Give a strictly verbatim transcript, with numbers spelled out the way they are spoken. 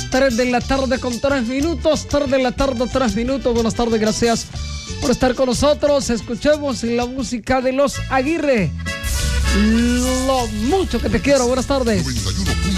tres de la tarde con tres minutos. tres de la tarde, tres minutos. Buenas tardes, gracias por estar con nosotros. Escuchemos la música de Los Aguirre. Lo mucho que te quiero. Buenas tardes.